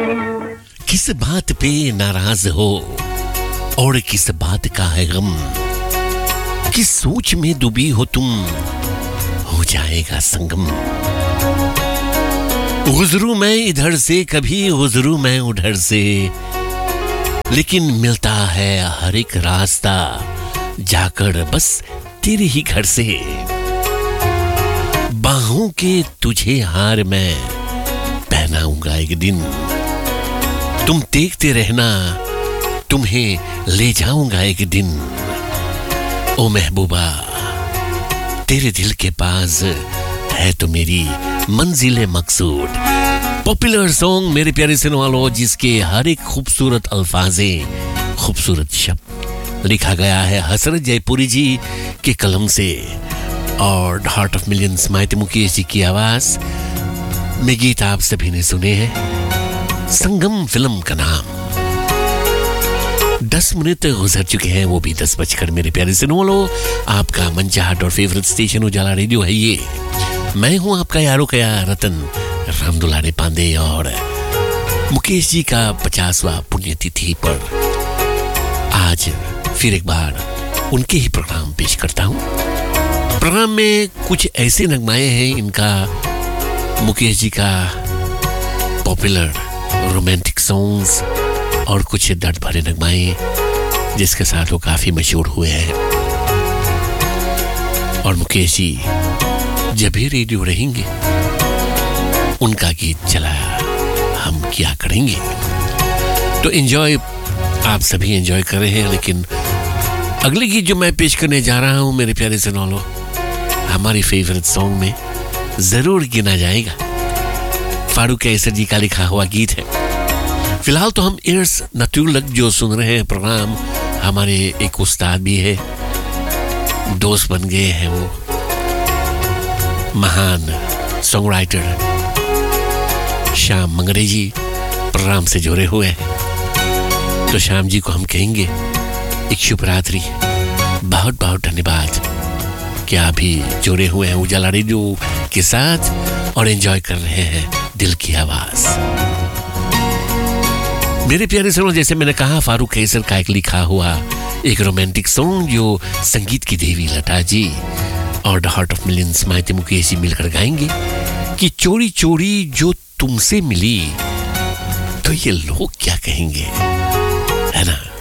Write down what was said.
किस बात पे नाराज हो और किस बात का है गम, किस सोच में डूबी हो तुम, हो जाएगा संगम। गुजरू मैं इधर से, कभी गुजरू मैं उधर से, लेकिन मिलता है हर एक रास्ता जाकर बस तेरे ही घर से। बाहों के तुझे हार मैं पहनाऊंगा एक दिन, तुम देखते रहना तुम्हें ले जाऊंगा एक दिन। ओ महबूबा तेरे दिल के पास है तो मेरी मंजिल मकसूद। पॉपुलर सॉन्ग मेरे प्यारे सुनने वालों, जिसके हर एक खूबसूरत अल्फाजे, खूबसूरत शब्द लिखा गया है हसरत जयपुरी जी के कलम से और हार्ट ऑफ मिलियंस माइती मुकेश जी की आवाज में गीत आप सभी ने सुने हैं। संगम फिल्म का नाम। 10 मिनट गुजर चुके हैं, वो भी 10 बजकर मेरे प्यारे सुनने वालों। आपका मनचाहत और फेवरेट स्टेशन उजाला रेडियो है ये। मैं हूं आपका यारो का यार रतन राम दुलारे पांडे और मुकेश जी का 50वां पुण्यतिथि पर आज फिर एक बार उनके ही प्रोग्राम पेश करता हूं। प्रोग्राम में कुछ ऐसे नगमाए हैं इनका, मुकेश जी का पॉपुलर रोमांटिक सॉन्ग्स और कुछ दर्द भरे नगमाए जिसके साथ वो काफी मशहूर हुए हैं। और मुकेश जी जब भी रेडियो रहेंगे उनका गीत चला हम क्या करेंगे। तो एंजॉय, आप सभी एंजॉय कर रहे हैं। लेकिन अगले गीत जो मैं पेश करने जा रहा हूं मेरे प्यारे सुनोलो, हमारी फेवरेट सॉन्ग में जरूर गिना जाएगा। फारूक कैसर जी का लिखा हुआ गीत है। फिलहाल तो हम इर्स नटुलक जो सुन रहे हैं प्रोग्राम, हमारे एक उस्ताद भी है, दोस्त बन गए हैं वो, महान सॉन्ग राइटर श्याम मंगरे जी प्रोग्राम से जुड़े हुए हैं। तो श्याम जी को हम कहेंगे एक शुभ रात्रि, बहुत बहुत धन्यवाद कि आप भी जुड़े हुए हैं उजाला रेडियो के साथ और एंजॉय कर रहे हैं दिल की आवाज। मेरे प्यारे सुनो, जैसे मैंने कहा फारूक कैसर का एक लिखा हुआ एक रोमांटिक सॉन्ग जो संगीत की देवी लता जी और द हार्ट ऑफ मिलियंस माइती मुकेश जी मिलकर गाएंगे कि चोरी चोरी जो तुमसे मिली तो ये लोग क्या कहेंगे, है ना।